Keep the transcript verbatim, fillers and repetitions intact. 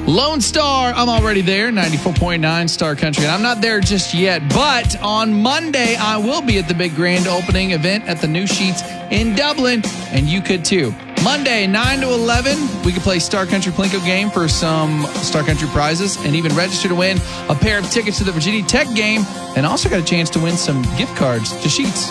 Lone Star, I'm already there, ninety-four point nine Star Country. And I'm not there just yet, but on Monday, I will be at the big grand opening event at the New Sheets in Dublin, and you could too. Monday, nine to eleven, we can play Star Country Plinko game for some Star Country prizes and even register to win a pair of tickets to the Virginia Tech game, and also got a chance to win some gift cards to Sheets.